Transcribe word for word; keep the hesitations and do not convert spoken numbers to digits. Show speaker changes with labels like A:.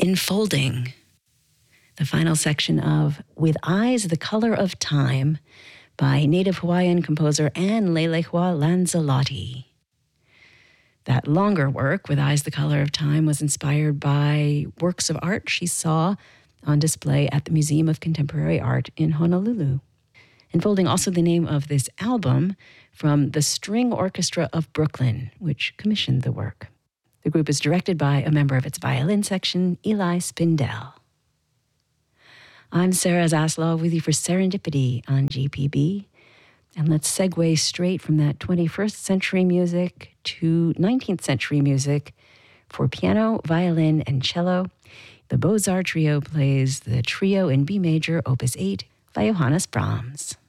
A: Enfolding, the final section of With Eyes the Color of Time by native Hawaiian composer Anne Lelehua Lanzalotti. That longer work, With Eyes the Color of Time, was inspired by works of art she saw on display at the Museum of Contemporary Art in Honolulu. Enfolding, also the name of this album from the String Orchestra of Brooklyn, which commissioned the work. The group is directed by a member of its violin section, Eli Spindell. I'm Sarah Zaslav with you for Serendipity on G P B. And let's segue straight from that twenty-first century music to nineteenth century music for piano, violin, and cello. The Beaux-Arts Trio plays the Trio in B major, opus eight, by Johannes Brahms.